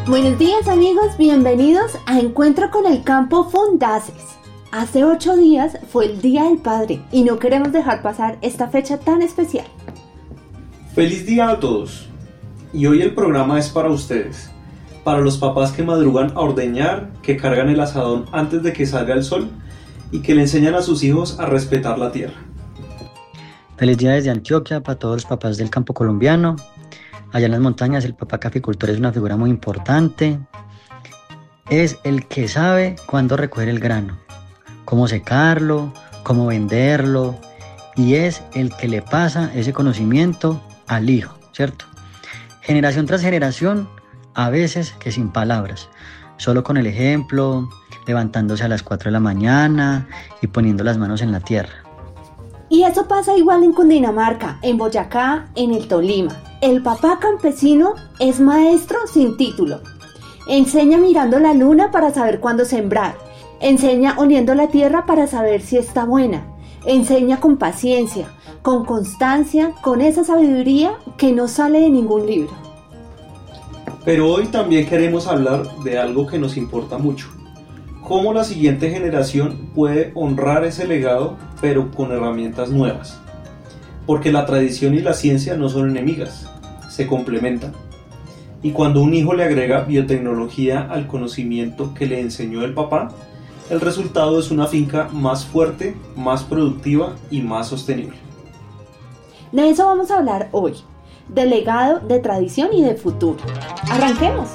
Buenos días amigos, bienvenidos a Encuentro con el Campo Fundaces. Hace 8 días fue el Día del Padre y no queremos dejar pasar esta fecha tan especial. ¡Feliz día a todos! Y hoy el programa es para ustedes, para los papás que madrugan a ordeñar, que cargan el asadón antes de que salga el sol y que le enseñan a sus hijos a respetar la tierra. Feliz día desde Antioquia para todos los papás del campo colombiano. Allá en las montañas el papá caficultor es una figura muy importante. Es el que sabe cuándo recoger el grano, cómo secarlo, cómo venderlo, y es el que le pasa ese conocimiento al hijo, ¿cierto? Generación tras generación, a veces que sin palabras, solo con el ejemplo, levantándose a las 4 de la mañana y poniendo las manos en la tierra. Y eso pasa igual en Cundinamarca, en Boyacá, en el Tolima. El papá campesino es maestro sin título. Enseña mirando la luna para saber cuándo sembrar. Enseña oliendo la tierra para saber si está buena. Enseña con paciencia, con constancia, con esa sabiduría que no sale de ningún libro. Pero hoy también queremos hablar de algo que nos importa mucho. Cómo la siguiente generación puede honrar ese legado, pero con herramientas nuevas. Porque la tradición y la ciencia no son enemigas, se complementan. Y cuando un hijo le agrega biotecnología al conocimiento que le enseñó el papá, el resultado es una finca más fuerte, más productiva y más sostenible. De eso vamos a hablar hoy, de legado, de tradición y de futuro. ¡Arranquemos!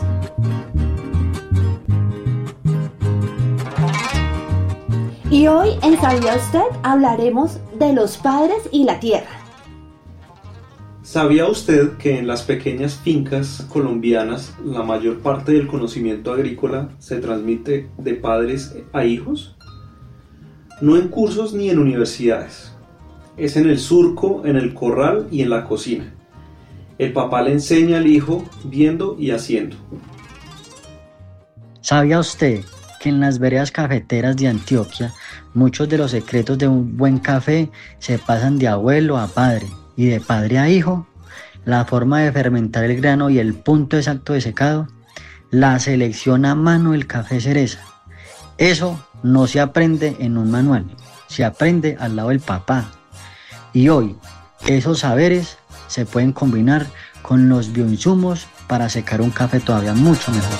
Y hoy en ¿Sabía usted? Hablaremos de los padres y la tierra. ¿Sabía usted que en las pequeñas fincas colombianas la mayor parte del conocimiento agrícola se transmite de padres a hijos? No en cursos ni en universidades. Es en el surco, en el corral y en la cocina. El papá le enseña al hijo viendo y haciendo. ¿Sabía usted que en las veredas cafeteras de Antioquia muchos de los secretos de un buen café se pasan de abuelo a padre y de padre a hijo? La forma de fermentar el grano y el punto exacto de secado, la selección a mano del café cereza. Eso no se aprende en un manual, se aprende al lado del papá. Y hoy esos saberes se pueden combinar con los bioinsumos para secar un café todavía mucho mejor.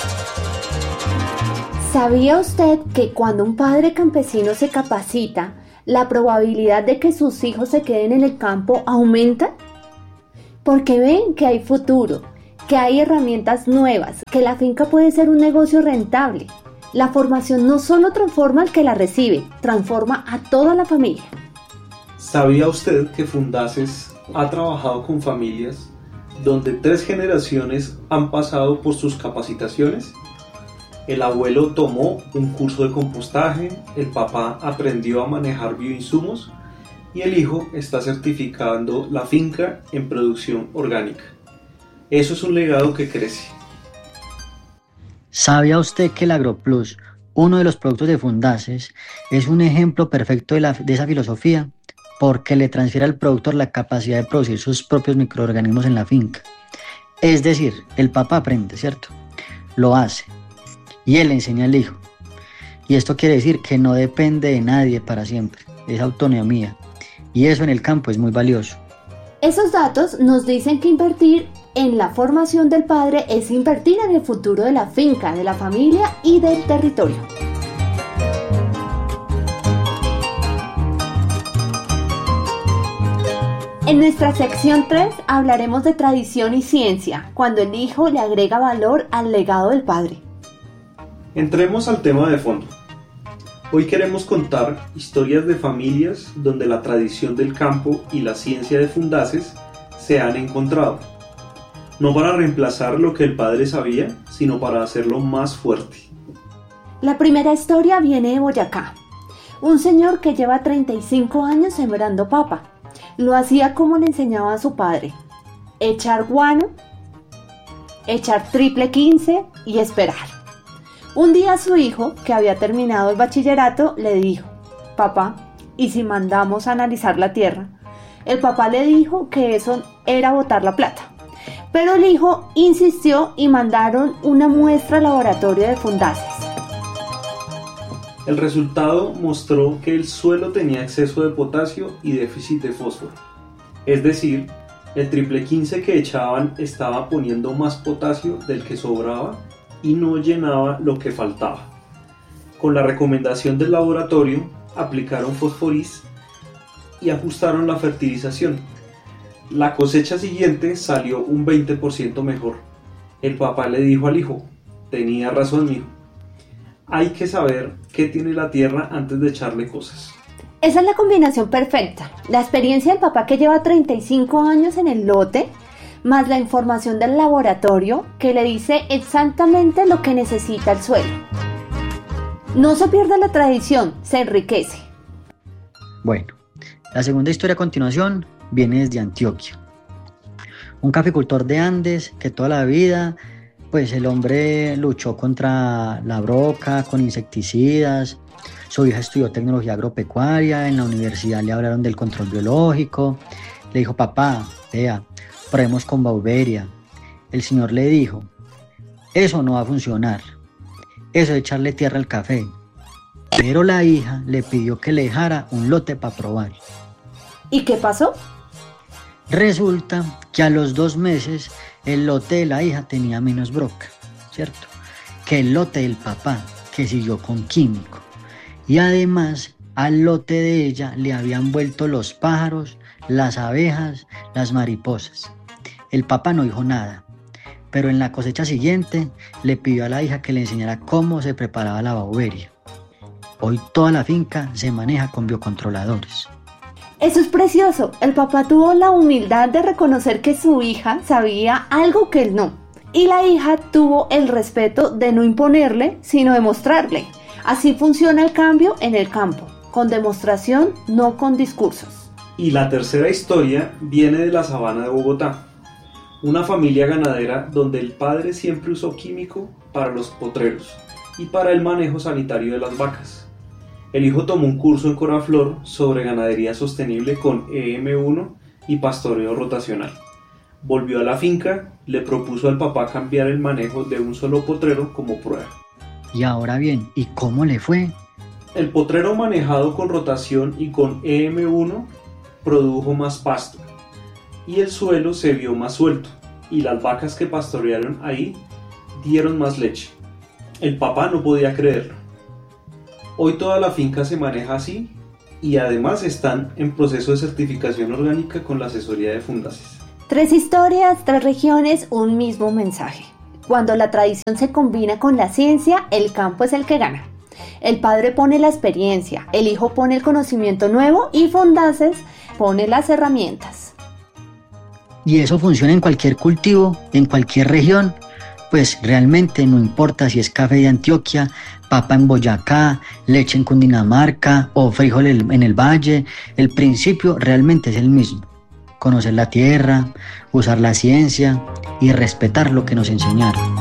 ¿Sabía usted que cuando un padre campesino se capacita, la probabilidad de que sus hijos se queden en el campo aumenta? Porque ven que hay futuro, que hay herramientas nuevas, que la finca puede ser un negocio rentable. La formación no solo transforma al que la recibe, transforma a toda la familia. ¿Sabía usted que Fundaces ha trabajado con familias donde 3 generaciones han pasado por sus capacitaciones? El abuelo tomó un curso de compostaje, el papá aprendió a manejar bioinsumos y el hijo está certificando la finca en producción orgánica. Eso es un legado que crece. ¿Sabía usted que el AgroPlus, uno de los productos de Fundaces, es un ejemplo perfecto de esa filosofía? Porque le transfiere al productor la capacidad de producir sus propios microorganismos en la finca. Es decir, el papá aprende, ¿cierto? Lo hace. Y él le enseña al hijo. Y esto quiere decir que no depende de nadie para siempre. Es autonomía. Y eso en el campo es muy valioso. Esos datos nos dicen que invertir en la formación del padre es invertir en el futuro de la finca, de la familia y del territorio. En nuestra sección 3 hablaremos de tradición y ciencia, cuando el hijo le agrega valor al legado del padre. Entremos al tema de fondo. Hoy queremos contar historias de familias donde la tradición del campo y la ciencia de Fundaces se han encontrado. No para reemplazar lo que el padre sabía, sino para hacerlo más fuerte. La primera historia viene de Boyacá. Un señor que lleva 35 años sembrando papa. Lo hacía como le enseñaba a su padre. Echar guano, echar triple 15 y esperar. Un día su hijo, que había terminado el bachillerato, le dijo: papá, ¿y si mandamos a analizar la tierra? El papá le dijo que eso era botar la plata, Pero el hijo insistió y mandaron una muestra al laboratorio de Fundaces. El resultado mostró que el suelo tenía exceso de potasio y déficit de fósforo. Es decir, el triple 15 que echaban estaba poniendo más potasio del que sobraba y no llenaba lo que faltaba. Con la recomendación del laboratorio, aplicaron fosforis y ajustaron la fertilización. La cosecha siguiente salió un 20% mejor. El papá le dijo al hijo: tenía razón, hijo. Hay que saber qué tiene la tierra antes de echarle cosas. Esa es la combinación perfecta. La experiencia del papá que lleva 35 años en el lote, más la información del laboratorio que le dice exactamente lo que necesita el suelo. No se pierde la tradición, se enriquece. Bueno, la segunda historia a continuación viene desde Antioquia. Un caficultor de Andes que toda la vida, pues el hombre luchó contra la broca, con insecticidas. Su hija estudió tecnología agropecuaria, en la universidad le hablaron del control biológico. Le dijo: papá, vea, probemos con Bauberia. El señor le dijo: eso no va a funcionar, eso de echarle tierra al café. Pero la hija le pidió que le dejara un lote para probar. ¿Y qué pasó? Resulta que a los 2 meses el lote de la hija tenía menos broca, ¿cierto?, que el lote del papá, que siguió con químico. Y además al lote de ella le habían vuelto los pájaros, las abejas, las mariposas. El papá no dijo nada, pero en la cosecha siguiente le pidió a la hija que le enseñara cómo se preparaba la Bauberia. Hoy toda la finca se maneja con biocontroladores. Eso es precioso. El papá tuvo la humildad de reconocer que su hija sabía algo que él no. Y la hija tuvo el respeto de no imponerle, sino de mostrarle. Así funciona el cambio en el campo, con demostración, no con discursos. Y la tercera historia viene de la sabana de Bogotá. Una familia ganadera donde el padre siempre usó químico para los potreros y para el manejo sanitario de las vacas. El hijo tomó un curso en Coraflor sobre ganadería sostenible con EM1 y pastoreo rotacional. Volvió a la finca, le propuso al papá cambiar el manejo de un solo potrero como prueba. Y ahora bien, ¿y cómo le fue? El potrero manejado con rotación y con EM1 produjo más pasto y el suelo se vio más suelto y las vacas que pastorearon ahí dieron más leche. El papá no podía creerlo. Hoy toda la finca se maneja así y además están en proceso de certificación orgánica con la asesoría de Fundaces. 3 historias, 3 regiones, un mismo mensaje. Cuando la tradición se combina con la ciencia, el campo es el que gana. El padre pone la experiencia, el hijo pone el conocimiento nuevo y Fundaces pone las herramientas. Y eso funciona en cualquier cultivo, en cualquier región. Pues realmente no importa si es café de Antioquia, papa en Boyacá, leche en Cundinamarca o frijol en el valle, el principio realmente es el mismo: conocer la tierra, usar la ciencia y respetar lo que nos enseñaron.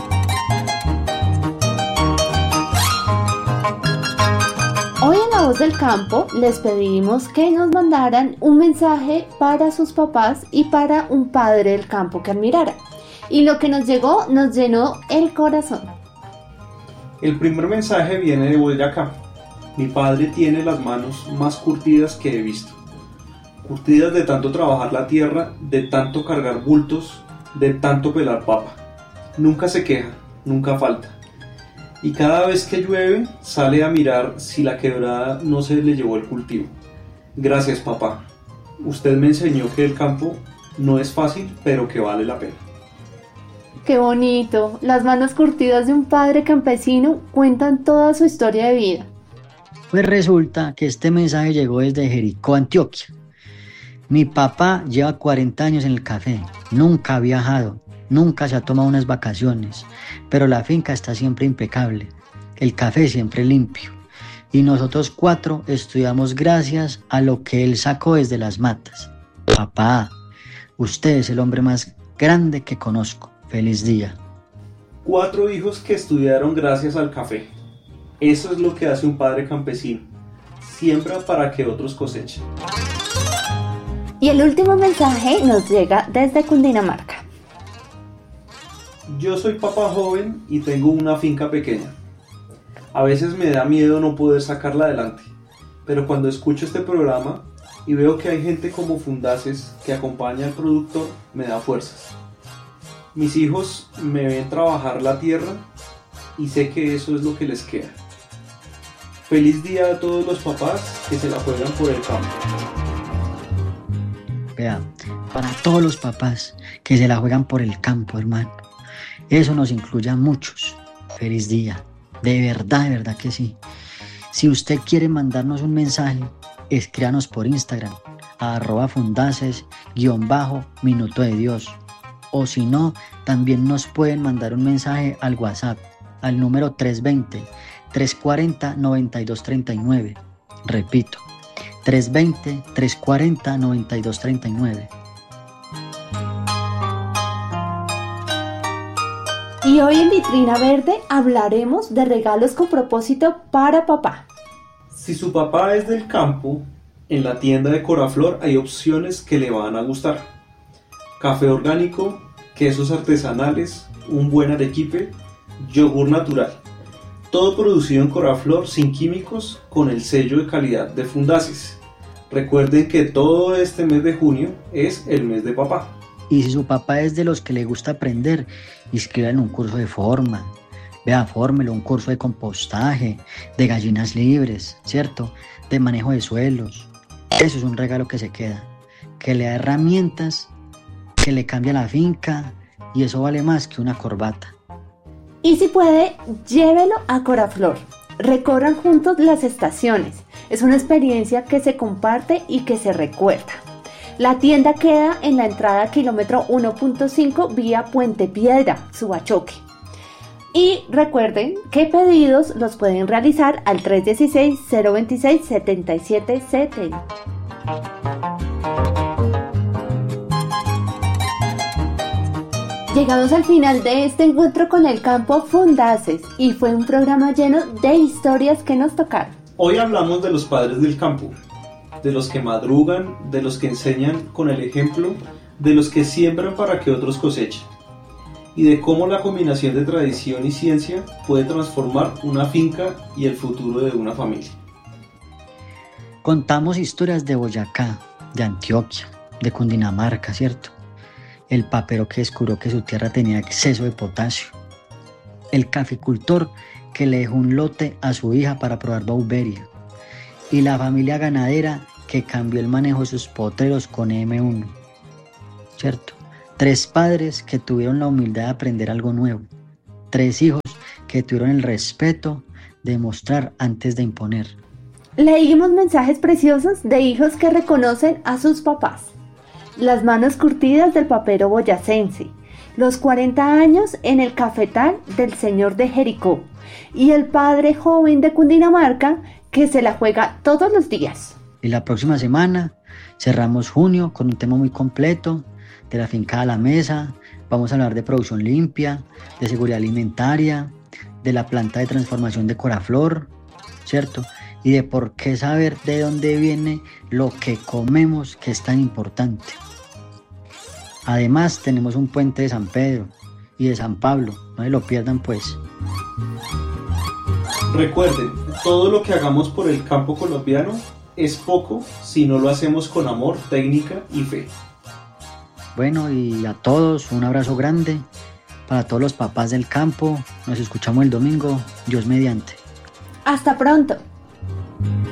Hoy en La Voz del Campo les pedimos que nos mandaran un mensaje para sus papás y para un padre del campo que admirara. Y lo que nos llegó nos llenó el corazón. El primer mensaje viene de Boyacá. Mi padre tiene las manos más curtidas que he visto. Curtidas de tanto trabajar la tierra, de tanto cargar bultos, de tanto pelar papa. Nunca se queja, nunca falta. Y cada vez que llueve sale a mirar si la quebrada no se le llevó el cultivo. Gracias, papá. Usted me enseñó que el campo no es fácil, pero que vale la pena. ¡Qué bonito! Las manos curtidas de un padre campesino cuentan toda su historia de vida. Pues resulta que este mensaje llegó desde Jericó, Antioquia. Mi papá lleva 40 años en el café, nunca ha viajado, nunca se ha tomado unas vacaciones, pero la finca está siempre impecable, el café siempre limpio. Y nosotros 4 estudiamos gracias a lo que él sacó desde las matas. Papá, usted es el hombre más grande que conozco. Feliz día. 4 hijos que estudiaron gracias al café. Eso es lo que hace un padre campesino. Siembra para que otros cosechen. Y el último mensaje nos llega desde Cundinamarca. Yo soy papá joven y tengo una finca pequeña. A veces me da miedo no poder sacarla adelante, pero cuando escucho este programa y veo que hay gente como Fundaces que acompaña al productor, me da fuerzas. Mis hijos me ven trabajar la tierra y sé que eso es lo que les queda. Feliz día a todos los papás que se la juegan por el campo. Vea, para todos los papás que se la juegan por el campo, hermano. Eso nos incluye a muchos. Feliz día. De verdad que sí. Si usted quiere mandarnos un mensaje, escríbanos por Instagram, @fundaces_Minuto de Dios. O si no, también nos pueden mandar un mensaje al WhatsApp, al número 320-340-9239. Repito, 320-340-9239. Y hoy en Vitrina Verde hablaremos de regalos con propósito para papá. Si su papá es del campo, en la tienda de Coraflor hay opciones que le van a gustar. Café orgánico, quesos artesanales, un buen arequipe, yogur natural. Todo producido en Coraflor sin químicos con el sello de calidad de Fundaces. Recuerden que todo este mes de junio es el mes de papá. Y si su papá es de los que le gusta aprender, inscríbanlo en un curso de forma. Vea, fórmelo, un curso de compostaje, de gallinas libres, ¿cierto? De manejo de suelos. Eso es un regalo que se queda, que le da herramientas, que le cambia la finca, y eso vale más que una corbata. Y si puede, llévelo a Coraflor. Recorran juntos las estaciones. Es una experiencia que se comparte y que se recuerda. La tienda queda en la entrada kilómetro 1.5 vía Puente Piedra, Subachoque. Y recuerden que pedidos los pueden realizar al 316-026-7770. Llegamos al final de este encuentro con el campo Fundaces y fue un programa lleno de historias que nos tocaron. Hoy hablamos de los padres del campo, de los que madrugan, de los que enseñan con el ejemplo, de los que siembran para que otros cosechen, y de cómo la combinación de tradición y ciencia puede transformar una finca y el futuro de una familia. Contamos historias de Boyacá, de Antioquia, de Cundinamarca, ¿cierto? El papero que descubrió que su tierra tenía exceso de potasio, el caficultor que le dejó un lote a su hija para probar Bauberia, y la familia ganadera que cambió el manejo de sus potreros con M1, ¿cierto? 3 padres que tuvieron la humildad de aprender algo nuevo, 3 hijos que tuvieron el respeto de mostrar antes de imponer. Leímos mensajes preciosos de hijos que reconocen a sus papás, las manos curtidas del papero boyacense, los 40 años en el cafetal del señor de Jericó y el padre joven de Cundinamarca que se la juega todos los días. Y la próxima semana cerramos junio con un tema muy completo de la finca a la mesa. Vamos a hablar de producción limpia, de seguridad alimentaria, de la planta de transformación de Coraflor, ¿cierto? Y de por qué saber de dónde viene lo que comemos, que es tan importante. Además tenemos un puente de San Pedro y de San Pablo, no se lo pierdan pues. Recuerden, todo lo que hagamos por el campo colombiano es poco si no lo hacemos con amor, técnica y fe. Bueno, y a todos un abrazo grande para todos los papás del campo. Nos escuchamos el domingo, Dios mediante. Hasta pronto.